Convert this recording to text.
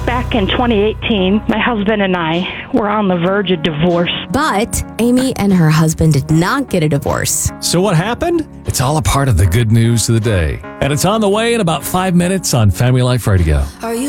Back in 2018, my husband and I were on the verge of divorce. But Amy and her husband did not get a divorce. So what happened? It's all a part of the good news of the day. And it's on the way in about 5 minutes on Family Life Radio. Are you